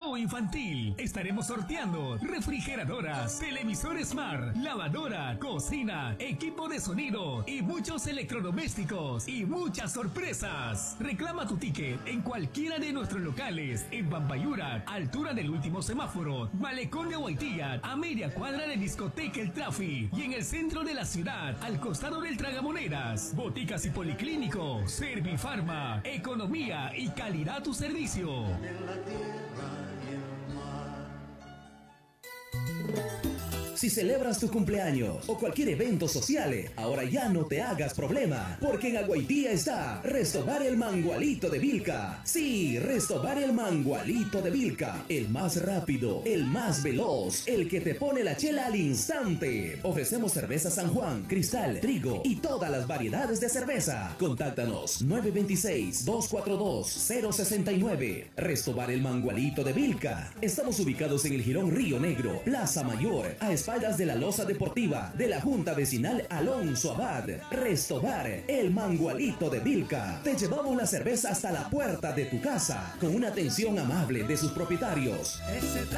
o infantil. Estaremos sorteando refrigeradoras, televisor Smart, lavadora, cocina, equipo de sonido y muchos electrodomésticos y muchas sorpresas. Reclama tu ticket en cualquiera de nuestros locales en Pampayura, altura del último semáforo, Malecón de Huaytilla, a media cuadra de Discoteca El Trafi y en el centro de la ciudad, al costado del Tragamonedas. Boticas y Policlínico, Servifarma, economía y calidad a tu servicio. Si celebras tu cumpleaños o cualquier evento social, ahora ya no te hagas problema, porque en Aguaitía está Restobar el Mangualito de Vilca. Sí, Restobar el Mangualito de Vilca, el más rápido, el más veloz, el que te pone la chela al instante. Ofrecemos cerveza San Juan, Cristal, Trigo y todas las variedades de cerveza. Contáctanos 926-242-069. Restobar el Mangualito de Vilca. Estamos ubicados en el Jirón Río Negro, Plaza Mayor, a espaldas de la loza deportiva de la Junta Vecinal Alonso Abad. Restobar el Mangualito de Vilca. Te llevamos la cerveza hasta la puerta de tu casa con una atención amable de sus propietarios.